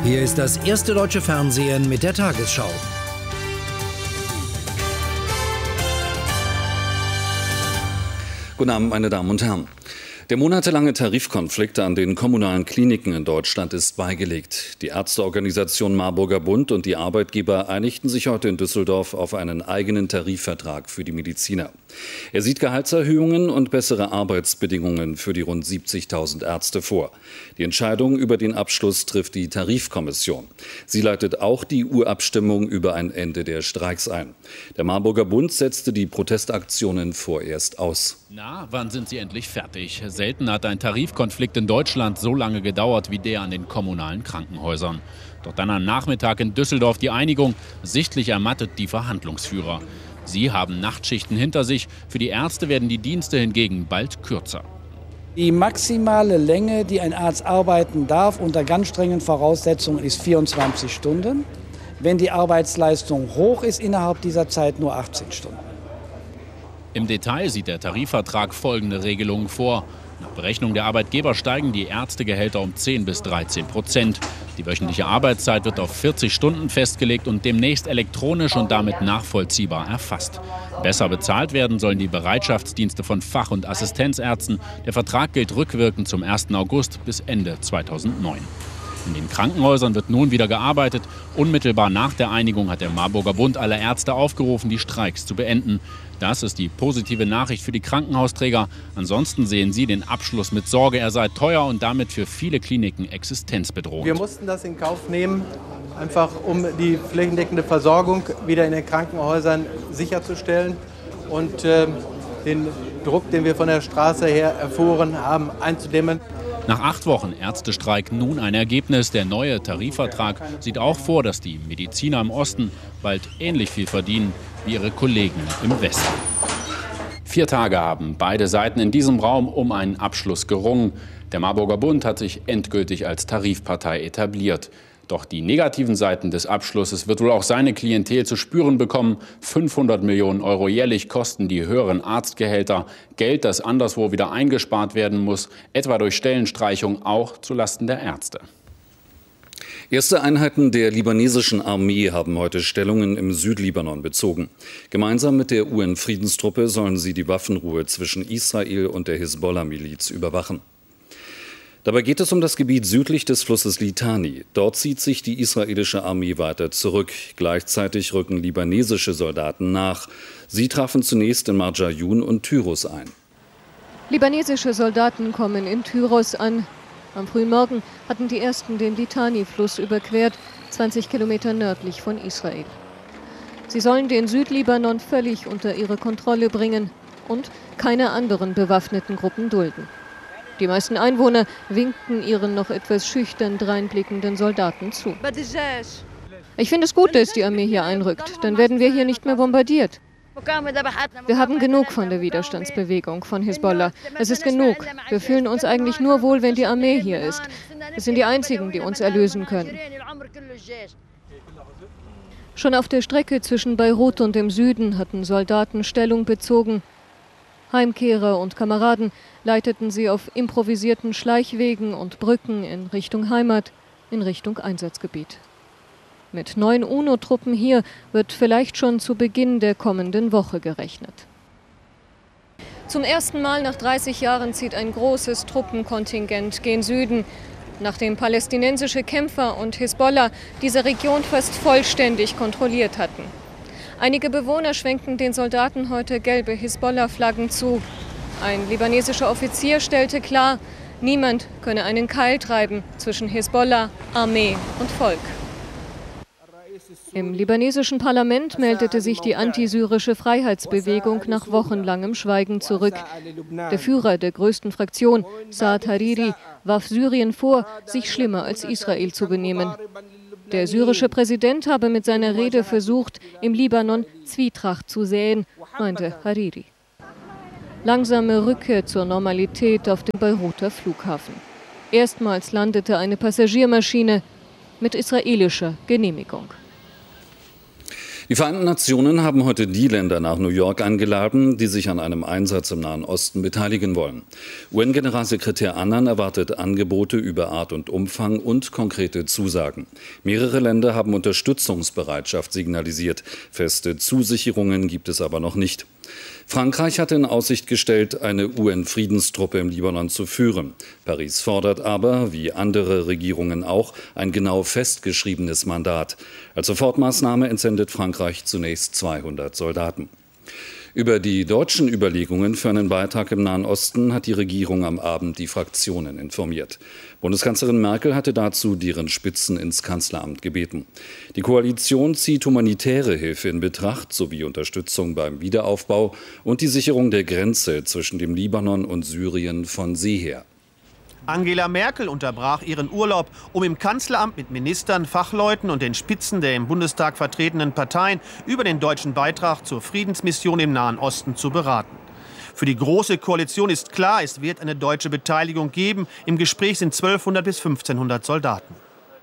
Hier ist das erste deutsche Fernsehen mit der Tagesschau. Guten Abend, meine Damen und Herren. Der monatelange Tarifkonflikt an den kommunalen Kliniken in Deutschland ist beigelegt. Die Ärzteorganisation Marburger Bund und die Arbeitgeber einigten sich heute in Düsseldorf auf einen eigenen Tarifvertrag für die Mediziner. Er sieht Gehaltserhöhungen und bessere Arbeitsbedingungen für die rund 70.000 Ärzte vor. Die Entscheidung über den Abschluss trifft die Tarifkommission. Sie leitet auch die Urabstimmung über ein Ende der Streiks ein. Der Marburger Bund setzte die Protestaktionen vorerst aus. Na, wann sind sie endlich fertig? Selten hat ein Tarifkonflikt in Deutschland so lange gedauert wie der an den kommunalen Krankenhäusern. Doch dann am Nachmittag in Düsseldorf die Einigung. Sichtlich ermattet die Verhandlungsführer. Sie haben Nachtschichten hinter sich. Für die Ärzte werden die Dienste hingegen bald kürzer. Die maximale Länge, die ein Arzt arbeiten darf, unter ganz strengen Voraussetzungen, ist 24 Stunden. Wenn die Arbeitsleistung hoch ist, innerhalb dieser Zeit nur 18 Stunden. Im Detail sieht der Tarifvertrag folgende Regelungen vor. Nach Berechnung der Arbeitgeber steigen die Ärztegehälter um 10 bis 13%. Die wöchentliche Arbeitszeit wird auf 40 Stunden festgelegt und demnächst elektronisch und damit nachvollziehbar erfasst. Besser bezahlt werden sollen die Bereitschaftsdienste von Fach- und Assistenzärzten. Der Vertrag gilt rückwirkend zum 1. August bis Ende 2009. In den Krankenhäusern wird nun wieder gearbeitet. Unmittelbar nach der Einigung hat der Marburger Bund alle Ärzte aufgerufen, die Streiks zu beenden. Das ist die positive Nachricht für die Krankenhausträger. Ansonsten sehen sie den Abschluss mit Sorge. Er sei teuer und damit für viele Kliniken existenzbedrohend. Wir mussten das in Kauf nehmen, einfach um die flächendeckende Versorgung wieder in den Krankenhäusern sicherzustellen und den Druck, den wir von der Straße her erfuhren haben, einzudämmen. Nach 8 Wochen Ärztestreik nun ein Ergebnis. Der neue Tarifvertrag sieht auch vor, dass die Mediziner im Osten bald ähnlich viel verdienen wie ihre Kollegen im Westen. 4 Tage haben beide Seiten in diesem Raum um einen Abschluss gerungen. Der Marburger Bund hat sich endgültig als Tarifpartei etabliert. Doch die negativen Seiten des Abschlusses wird wohl auch seine Klientel zu spüren bekommen. 500 Millionen Euro jährlich kosten die höheren Arztgehälter. Geld, das anderswo wieder eingespart werden muss, etwa durch Stellenstreichung, auch zulasten der Ärzte. Erste Einheiten der libanesischen Armee haben heute Stellungen im Südlibanon bezogen. Gemeinsam mit der UN-Friedenstruppe sollen sie die Waffenruhe zwischen Israel und der Hisbollah-Miliz überwachen. Dabei geht es um das Gebiet südlich des Flusses Litani. Dort zieht sich die israelische Armee weiter zurück. Gleichzeitig rücken libanesische Soldaten nach. Sie trafen zunächst in Marjayun und Tyros ein. Libanesische Soldaten kommen in Tyros an. Am frühen Morgen hatten die ersten den Litani-Fluss überquert, 20 Kilometer nördlich von Israel. Sie sollen den Südlibanon völlig unter ihre Kontrolle bringen und keine anderen bewaffneten Gruppen dulden. Die meisten Einwohner winkten ihren noch etwas schüchtern dreinblickenden Soldaten zu. Ich finde es gut, dass die Armee hier einrückt. Dann werden wir hier nicht mehr bombardiert. Wir haben genug von der Widerstandsbewegung von Hisbollah. Es ist genug. Wir fühlen uns eigentlich nur wohl, wenn die Armee hier ist. Es sind die einzigen, die uns erlösen können. Schon auf der Strecke zwischen Beirut und dem Süden hatten Soldaten Stellung bezogen. Heimkehrer und Kameraden leiteten sie auf improvisierten Schleichwegen und Brücken in Richtung Heimat, in Richtung Einsatzgebiet. Mit 9 UNO-Truppen hier wird vielleicht schon zu Beginn der kommenden Woche gerechnet. Zum ersten Mal nach 30 Jahren zieht ein großes Truppenkontingent gen Süden, nachdem palästinensische Kämpfer und Hisbollah diese Region fast vollständig kontrolliert hatten. Einige Bewohner schwenkten den Soldaten heute gelbe Hisbollah-Flaggen zu. Ein libanesischer Offizier stellte klar, niemand könne einen Keil treiben zwischen Hisbollah, Armee und Volk. Im libanesischen Parlament meldete sich die antisyrische Freiheitsbewegung nach wochenlangem Schweigen zurück. Der Führer der größten Fraktion, Saad Hariri, warf Syrien vor, sich schlimmer als Israel zu benehmen. Der syrische Präsident habe mit seiner Rede versucht, im Libanon Zwietracht zu säen, meinte Hariri. Langsame Rückkehr zur Normalität auf dem Beiruter Flughafen. Erstmals landete eine Passagiermaschine mit israelischer Genehmigung. Die Vereinten Nationen haben heute die Länder nach New York eingeladen, die sich an einem Einsatz im Nahen Osten beteiligen wollen. UN-Generalsekretär Annan erwartet Angebote über Art und Umfang und konkrete Zusagen. Mehrere Länder haben Unterstützungsbereitschaft signalisiert. Feste Zusicherungen gibt es aber noch nicht. Frankreich hatte in Aussicht gestellt, eine UN-Friedenstruppe im Libanon zu führen. Paris fordert aber, wie andere Regierungen auch, ein genau festgeschriebenes Mandat. Als Sofortmaßnahme entsendet Frankreich zunächst 200 Soldaten. Über die deutschen Überlegungen für einen Beitrag im Nahen Osten hat die Regierung am Abend die Fraktionen informiert. Bundeskanzlerin Merkel hatte dazu deren Spitzen ins Kanzleramt gebeten. Die Koalition zieht humanitäre Hilfe in Betracht sowie Unterstützung beim Wiederaufbau und die Sicherung der Grenze zwischen dem Libanon und Syrien von See her. Angela Merkel unterbrach ihren Urlaub, um im Kanzleramt mit Ministern, Fachleuten und den Spitzen der im Bundestag vertretenen Parteien über den deutschen Beitrag zur Friedensmission im Nahen Osten zu beraten. Für die Große Koalition ist klar, es wird eine deutsche Beteiligung geben. Im Gespräch sind 1200 bis 1500 Soldaten.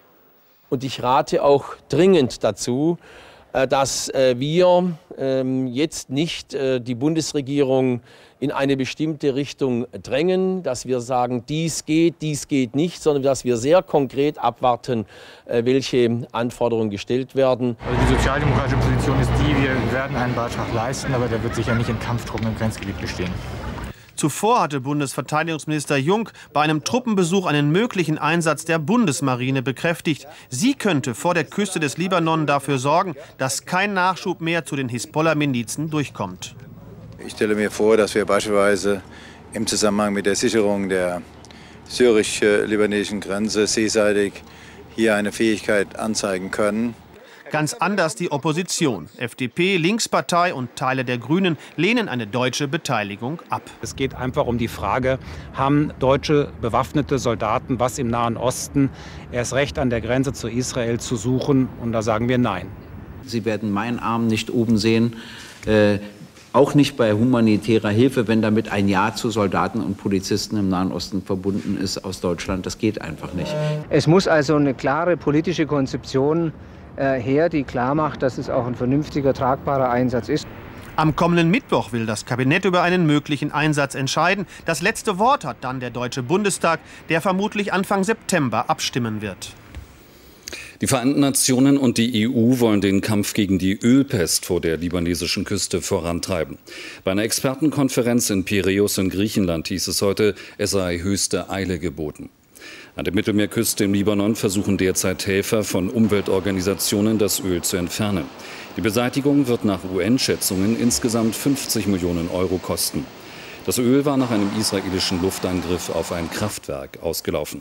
Und ich rate auch dringend dazu, dass wir jetzt nicht die Bundesregierung in eine bestimmte Richtung drängen, dass wir sagen, dies geht nicht, sondern dass wir sehr konkret abwarten, welche Anforderungen gestellt werden. Also die sozialdemokratische Position ist die, wir werden einen Beitrag leisten, aber der wird sicher nicht in Kampftruppen im Grenzgebiet bestehen. Zuvor hatte Bundesverteidigungsminister Jung bei einem Truppenbesuch einen möglichen Einsatz der Bundesmarine bekräftigt. Sie könnte vor der Küste des Libanon dafür sorgen, dass kein Nachschub mehr zu den Hisbollah-Milizen durchkommt. Ich stelle mir vor, dass wir beispielsweise im Zusammenhang mit der Sicherung der syrisch-libanesischen Grenze seeseitig hier eine Fähigkeit anzeigen können. Ganz anders die Opposition. FDP, Linkspartei und Teile der Grünen lehnen eine deutsche Beteiligung ab. Es geht einfach um die Frage, haben deutsche bewaffnete Soldaten was im Nahen Osten erst recht an der Grenze zu Israel zu suchen? Und da sagen wir nein. Sie werden meinen Arm nicht oben sehen, auch nicht bei humanitärer Hilfe, wenn damit ein Ja zu Soldaten und Polizisten im Nahen Osten verbunden ist aus Deutschland. Das geht einfach nicht. Es muss also eine klare politische Konzeption her, die klar macht, dass es auch ein vernünftiger, tragbarer Einsatz ist. Am kommenden Mittwoch will das Kabinett über einen möglichen Einsatz entscheiden. Das letzte Wort hat dann der Deutsche Bundestag, der vermutlich Anfang September abstimmen wird. Die Vereinten Nationen und die EU wollen den Kampf gegen die Ölpest vor der libanesischen Küste vorantreiben. Bei einer Expertenkonferenz in Piräus in Griechenland hieß es heute, es sei höchste Eile geboten. An der Mittelmeerküste im Libanon versuchen derzeit Helfer von Umweltorganisationen, das Öl zu entfernen. Die Beseitigung wird nach UN-Schätzungen insgesamt 50 Millionen Euro kosten. Das Öl war nach einem israelischen Luftangriff auf ein Kraftwerk ausgelaufen.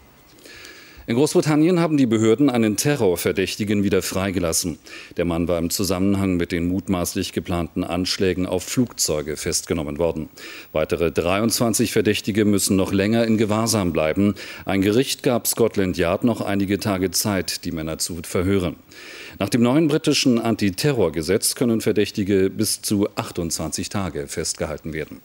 In Großbritannien haben die Behörden einen Terrorverdächtigen wieder freigelassen. Der Mann war im Zusammenhang mit den mutmaßlich geplanten Anschlägen auf Flugzeuge festgenommen worden. Weitere 23 Verdächtige müssen noch länger in Gewahrsam bleiben. Ein Gericht gab Scotland Yard noch einige Tage Zeit, die Männer zu verhören. Nach dem neuen britischen Antiterrorgesetz können Verdächtige bis zu 28 Tage festgehalten werden.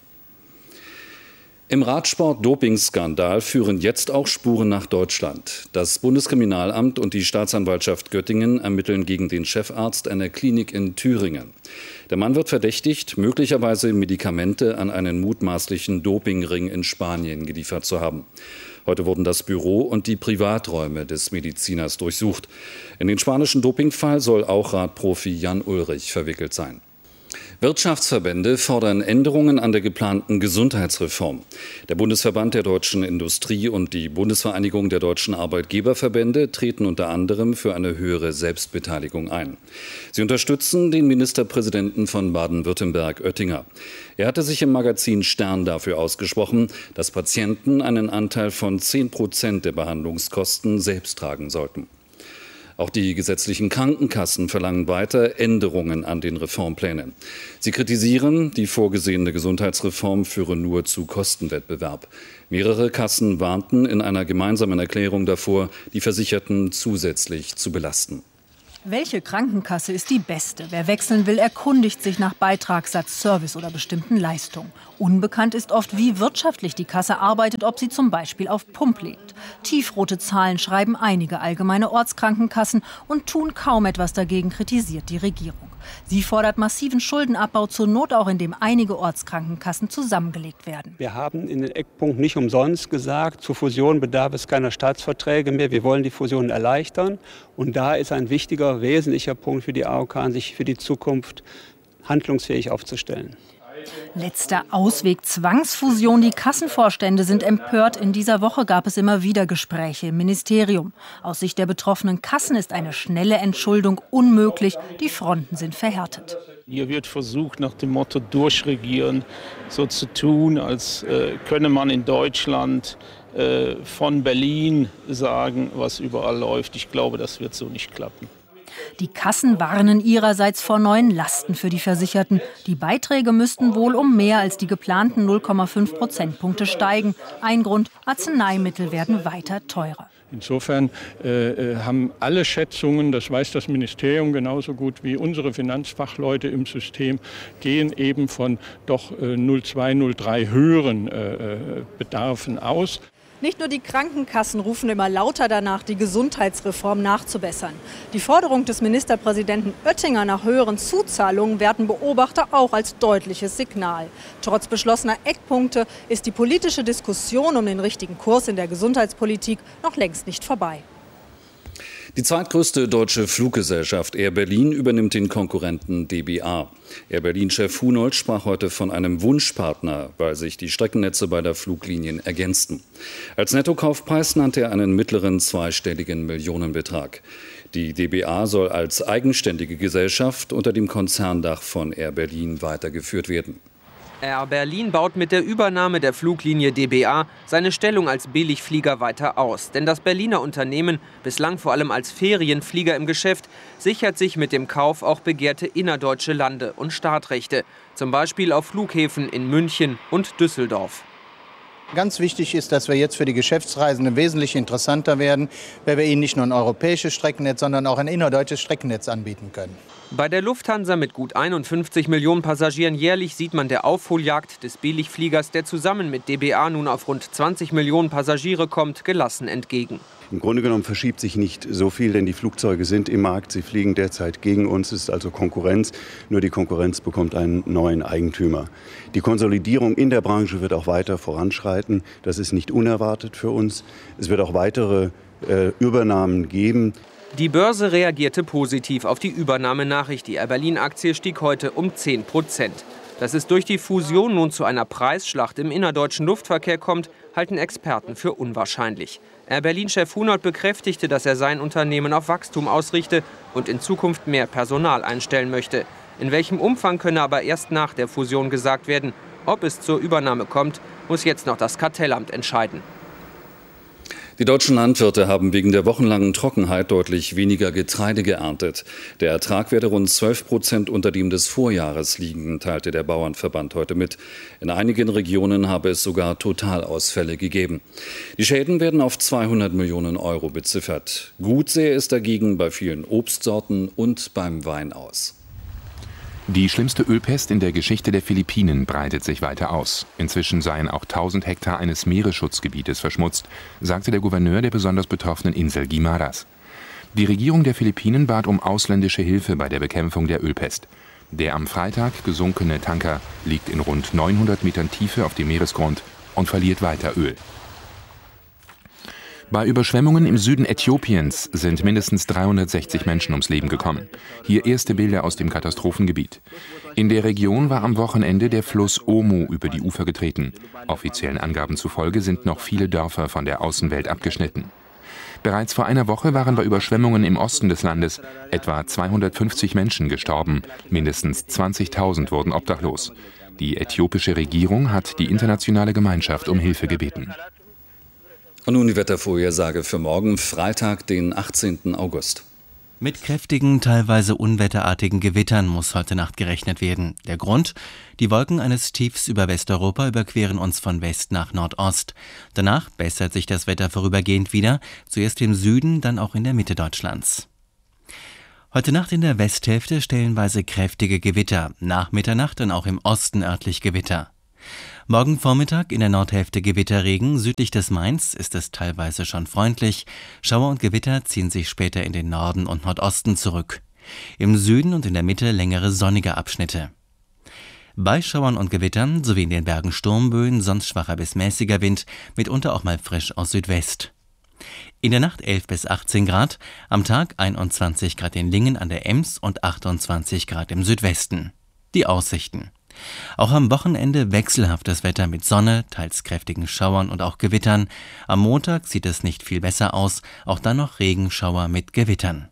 Im Radsport-Dopingskandal führen jetzt auch Spuren nach Deutschland. Das Bundeskriminalamt und die Staatsanwaltschaft Göttingen ermitteln gegen den Chefarzt einer Klinik in Thüringen. Der Mann wird verdächtigt, möglicherweise Medikamente an einen mutmaßlichen Dopingring in Spanien geliefert zu haben. Heute wurden das Büro und die Privaträume des Mediziners durchsucht. In den spanischen Dopingfall soll auch Radprofi Jan Ulrich verwickelt sein. Wirtschaftsverbände fordern Änderungen an der geplanten Gesundheitsreform. Der Bundesverband der deutschen Industrie und die Bundesvereinigung der deutschen Arbeitgeberverbände treten unter anderem für eine höhere Selbstbeteiligung ein. Sie unterstützen den Ministerpräsidenten von Baden-Württemberg, Oettinger. Er hatte sich im Magazin Stern dafür ausgesprochen, dass Patienten einen Anteil von 10% der Behandlungskosten selbst tragen sollten. Auch die gesetzlichen Krankenkassen verlangen weiter Änderungen an den Reformplänen. Sie kritisieren, die vorgesehene Gesundheitsreform führe nur zu Kostenwettbewerb. Mehrere Kassen warnten in einer gemeinsamen Erklärung davor, die Versicherten zusätzlich zu belasten. Welche Krankenkasse ist die beste? Wer wechseln will, erkundigt sich nach Beitragssatz, Service oder bestimmten Leistungen. Unbekannt ist oft, wie wirtschaftlich die Kasse arbeitet, ob sie zum Beispiel auf Pump lebt. Tiefrote Zahlen schreiben einige allgemeine Ortskrankenkassen und tun kaum etwas dagegen, kritisiert die Regierung. Sie fordert massiven Schuldenabbau, zur Not auch, indem einige Ortskrankenkassen zusammengelegt werden. Wir haben in den Eckpunkten nicht umsonst gesagt, zur Fusion bedarf es keiner Staatsverträge mehr. Wir wollen die Fusion erleichtern. Und da ist ein wichtiger, wesentlicher Punkt für die AOK, sich für die Zukunft handlungsfähig aufzustellen. Letzter Ausweg, Zwangsfusion. Die Kassenvorstände sind empört. In dieser Woche gab es immer wieder Gespräche im Ministerium. Aus Sicht der betroffenen Kassen ist eine schnelle Entschuldung unmöglich. Die Fronten sind verhärtet. Hier wird versucht, nach dem Motto durchregieren, so zu tun, als könne man in Deutschland von Berlin sagen, was überall läuft. Ich glaube, das wird so nicht klappen. Die Kassen warnen ihrerseits vor neuen Lasten für die Versicherten. Die Beiträge müssten wohl um mehr als die geplanten 0,5 Prozentpunkte steigen. Ein Grund: Arzneimittel werden weiter teurer. Insofern haben alle Schätzungen, das weiß das Ministerium genauso gut wie unsere Finanzfachleute im System, gehen eben von doch 0,2, 0,3 höheren Bedarfen aus. Nicht nur die Krankenkassen rufen immer lauter danach, die Gesundheitsreform nachzubessern. Die Forderung des Ministerpräsidenten Oettinger nach höheren Zuzahlungen werten Beobachter auch als deutliches Signal. Trotz beschlossener Eckpunkte ist die politische Diskussion um den richtigen Kurs in der Gesundheitspolitik noch längst nicht vorbei. Die zweitgrößte deutsche Fluggesellschaft Air Berlin übernimmt den Konkurrenten dba. Air Berlin-Chef Hunold sprach heute von einem Wunschpartner, weil sich die Streckennetze beider Fluglinien ergänzten. Als Nettokaufpreis nannte er einen mittleren zweistelligen Millionenbetrag. Die dba soll als eigenständige Gesellschaft unter dem Konzerndach von Air Berlin weitergeführt werden. Air Berlin baut mit der Übernahme der Fluglinie dba seine Stellung als Billigflieger weiter aus. Denn das Berliner Unternehmen, bislang vor allem als Ferienflieger im Geschäft, sichert sich mit dem Kauf auch begehrte innerdeutsche Lande- und Startrechte. Zum Beispiel auf Flughäfen in München und Düsseldorf. Ganz wichtig ist, dass wir jetzt für die Geschäftsreisenden wesentlich interessanter werden, weil wir ihnen nicht nur ein europäisches Streckennetz, sondern auch ein innerdeutsches Streckennetz anbieten können. Bei der Lufthansa mit gut 51 Millionen Passagieren jährlich sieht man der Aufholjagd des Billigfliegers, der zusammen mit dba nun auf rund 20 Millionen Passagiere kommt, gelassen entgegen. Im Grunde genommen verschiebt sich nicht so viel, denn die Flugzeuge sind im Markt. Sie fliegen derzeit gegen uns. Es ist also Konkurrenz. Nur die Konkurrenz bekommt einen neuen Eigentümer. Die Konsolidierung in der Branche wird auch weiter voranschreiten. Das ist nicht unerwartet für uns. Es wird auch weitere Übernahmen geben. Die Börse reagierte positiv auf die Übernahmenachricht. Die Air Berlin-Aktie stieg heute um 10%. Dass es durch die Fusion nun zu einer Preisschlacht im innerdeutschen Luftverkehr kommt, halten Experten für unwahrscheinlich. Air Berlin-Chef Hunold bekräftigte, dass er sein Unternehmen auf Wachstum ausrichte und in Zukunft mehr Personal einstellen möchte. In welchem Umfang könne aber erst nach der Fusion gesagt werden. Ob es zur Übernahme kommt, muss jetzt noch das Kartellamt entscheiden. Die deutschen Landwirte haben wegen der wochenlangen Trockenheit deutlich weniger Getreide geerntet. Der Ertrag werde rund 12% unter dem des Vorjahres liegen, teilte der Bauernverband heute mit. In einigen Regionen habe es sogar Totalausfälle gegeben. Die Schäden werden auf 200 Millionen Euro beziffert. Gut sähe es dagegen bei vielen Obstsorten und beim Wein aus. Die schlimmste Ölpest in der Geschichte der Philippinen breitet sich weiter aus. Inzwischen seien auch 1000 Hektar eines Meeresschutzgebietes verschmutzt, sagte der Gouverneur der besonders betroffenen Insel Guimaras. Die Regierung der Philippinen bat um ausländische Hilfe bei der Bekämpfung der Ölpest. Der am Freitag gesunkene Tanker liegt in rund 900 Metern Tiefe auf dem Meeresgrund und verliert weiter Öl. Bei Überschwemmungen im Süden Äthiopiens sind mindestens 360 Menschen ums Leben gekommen. Hier erste Bilder aus dem Katastrophengebiet. In der Region war am Wochenende der Fluss Omo über die Ufer getreten. Offiziellen Angaben zufolge sind noch viele Dörfer von der Außenwelt abgeschnitten. Bereits vor einer Woche waren bei Überschwemmungen im Osten des Landes etwa 250 Menschen gestorben. Mindestens 20.000 wurden obdachlos. Die äthiopische Regierung hat die internationale Gemeinschaft um Hilfe gebeten. Und nun die Wettervorhersage für morgen, Freitag, den 18. August. Mit kräftigen, teilweise unwetterartigen Gewittern muss heute Nacht gerechnet werden. Der Grund? Die Wolken eines Tiefs über Westeuropa überqueren uns von West nach Nordost. Danach bessert sich das Wetter vorübergehend wieder, zuerst im Süden, dann auch in der Mitte Deutschlands. Heute Nacht in der Westhälfte stellenweise kräftige Gewitter, nach Mitternacht dann auch im Osten örtlich Gewitter. Morgen Vormittag in der Nordhälfte Gewitterregen, südlich des Mains ist es teilweise schon freundlich. Schauer und Gewitter ziehen sich später in den Norden und Nordosten zurück. Im Süden und in der Mitte längere sonnige Abschnitte. Bei Schauern und Gewittern sowie in den Bergen Sturmböen, sonst schwacher bis mäßiger Wind, mitunter auch mal frisch aus Südwest. In der Nacht 11 bis 18 Grad, am Tag 21 Grad in Lingen an der Ems und 28 Grad im Südwesten. Die Aussichten. Auch am Wochenende wechselhaftes Wetter mit Sonne, teils kräftigen Schauern und auch Gewittern. Am Montag sieht es nicht viel besser aus, auch dann noch Regenschauer mit Gewittern.